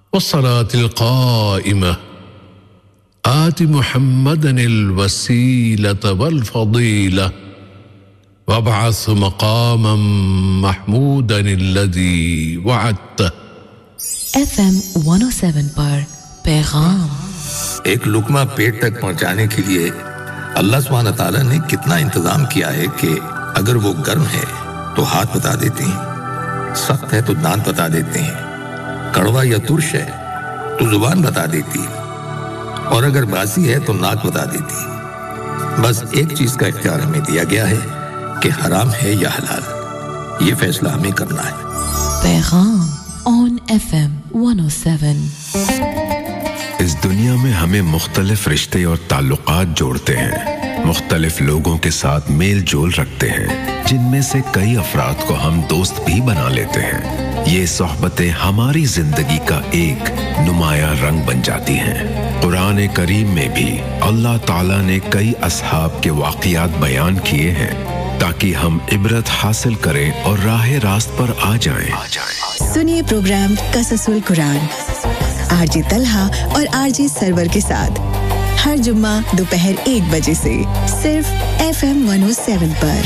والصلاة القائمة آت محمدا الوسيلة والفضيلة وابعث مقاما محمودا الذي وعدته. FM 107 پر پیغام. ایک لقمہ پیٹ تک پہنچانے کے لیے اللہ سبحانہ تعالیٰ نے کتنا انتظام کیا ہے کہ اگر وہ گرم ہے تو ہاتھ بتا دیتے ہیں، سخت ہے تو دانت بتا دیتے ہیں، کڑوا یا ترش ہے تو زبان بتا دیتی ہے، اور اگر باسی ہے تو ناک بتا دیتی ہے. بس ایک چیز کا اختیار ہمیں دیا گیا ہے کہ حرام ہے یا حلال، یہ فیصلہ ہمیں کرنا ہے. پیغام on FM 107. اس دنیا میں ہمیں مختلف رشتے اور تعلقات جوڑتے ہیں، مختلف لوگوں کے ساتھ میل جول رکھتے ہیں، جن میں سے کئی افراد کو ہم دوست بھی بنا لیتے ہیں. یہ صحبتیں ہماری زندگی کا ایک نمایاں رنگ بن جاتی ہیں. قرآن کریم میں بھی اللہ تعالیٰ نے کئی اصحاب کے واقعات بیان کیے ہیں تاکہ ہم عبرت حاصل کریں اور راہ راست پر آ جائیں. سنیے پروگرام قصص القرآن آر جی طلحہ اور آر جی سرور کے ساتھ ہر جمعہ دوپہر 1 بجے سے صرف FM 107 پر.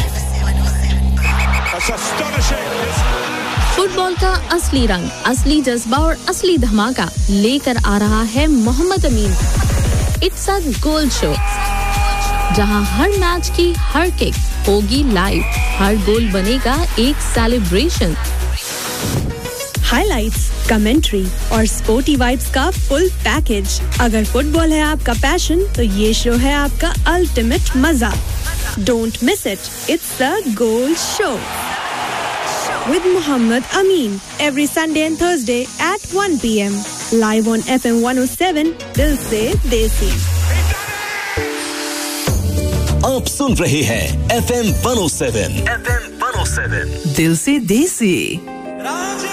فٹ بال کا اصلی رنگ، اصلی جذبہ اور اصلی دھماکہ لے کر آ رہا ہے محمد امین. اٹس اے گول شو جہاں ہر میچ کی ہر کک ہوگی لائیو، ہر گول بنے گا ایک سیلیبریشن. ہائی لائٹس، کمنٹری اور سپورٹی وائبس کا فل پیکج. اگر فٹ بال ہے آپ کا پیشن تو یہ شو ہے آپ کا الٹیمیٹ مزہ. Don't miss it, it's the goal show with Muhammad Amin every Sunday and Thursday at 1 p.m. live on FM 107 دل سے دیسی. آپ سن رہے ہیں FM 107 دل سے دیسی.